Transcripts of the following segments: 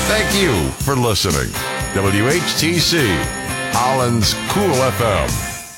Thank you for listening. WHTC, Holland's Cool FM.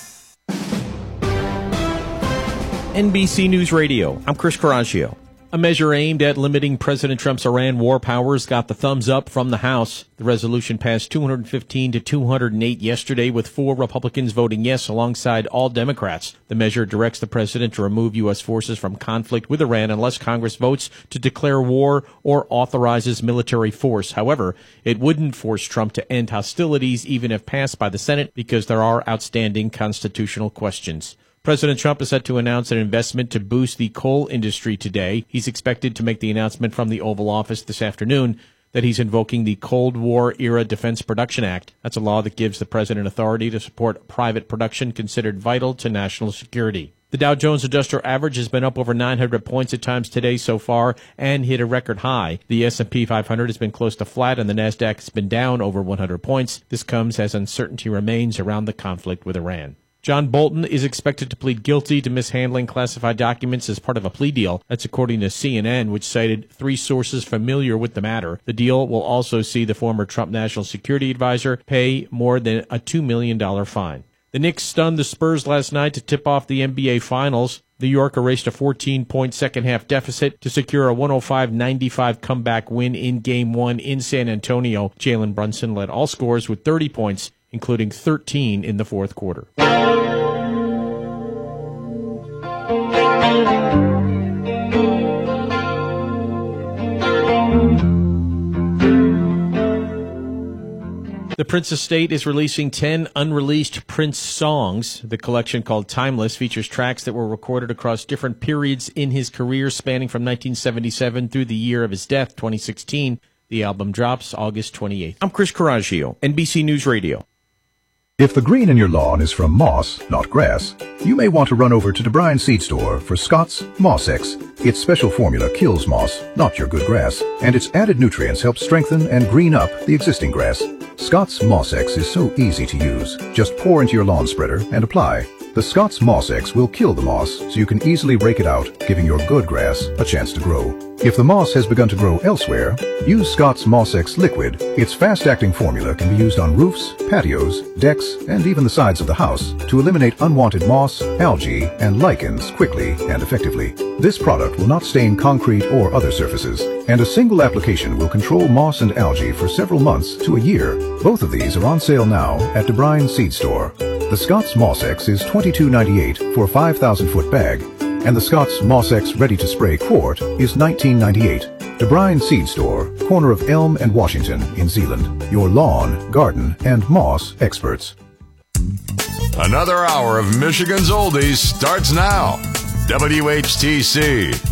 NBC News Radio, I'm Chris Coraggio. A measure aimed at limiting President Trump's Iran war powers got the thumbs up from the House. The resolution passed 215 to 208 yesterday, with 4 Republicans voting yes alongside all Democrats. The measure directs the president to remove U.S. forces from conflict with Iran unless Congress votes to declare war or authorizes military force. However, it wouldn't force Trump to end hostilities even if passed by the Senate because there are outstanding constitutional questions. President Trump is set to announce an investment to boost the coal industry today. He's expected to make the announcement from the Oval Office this afternoon that he's invoking the Cold War-era Defense Production Act. That's a law that gives the president authority to support private production considered vital to national security. The Dow Jones Industrial Average has been up over 900 points at times today so far and hit a record high. The S&P 500 has been close to flat and the Nasdaq has been down over 100 points. This comes as uncertainty remains around the conflict with Iran. John Bolton is expected to plead guilty to mishandling classified documents as part of a plea deal. That's according to CNN, which cited 3 sources familiar with the matter. The deal will also see the former Trump national security advisor pay more than a $2 million fine. The Knicks stunned the Spurs last night to tip off the NBA Finals. New York erased a 14-point second-half deficit to secure a 105-95 comeback win in Game 1 in San Antonio. Jalen Brunson led all scorers with 30 points, including 13 in the fourth quarter. The Prince Estate is releasing 10 unreleased Prince songs. The collection, called Timeless, features tracks that were recorded across different periods in his career, spanning from 1977 through the year of his death, 2016. The album drops August 28th. I'm Chris Coraggio, NBC News Radio. If the green in your lawn is from moss, not grass, you may want to run over to DeBryan Seed Store for Scott's Moss X. Its special formula kills moss, not your good grass, and its added nutrients help strengthen and green up the existing grass. Scott's Moss X is so easy to use. Just pour into your lawn spreader and apply. The Scott's Moss X will kill the moss so you can easily rake it out, giving your good grass a chance to grow. If the moss has begun to grow elsewhere, use Scott's Moss X Liquid. Its fast-acting formula can be used on roofs, patios, decks, and even the sides of the house to eliminate unwanted moss, algae, and lichens quickly and effectively. This product will not stain concrete or other surfaces, and a single application will control moss and algae for several months to a year. Both of these are on sale now at DeBryan Seed Store. The Scott's Moss X is $22.98 for a 5,000-foot bag, and the Scott's Moss X Ready-to-Spray quart is $19.98. DeBryan Seed Store, corner of Elm and Washington in Zeeland. Your lawn, garden, and moss experts. Another hour of Michigan's Oldies starts now. WHTC.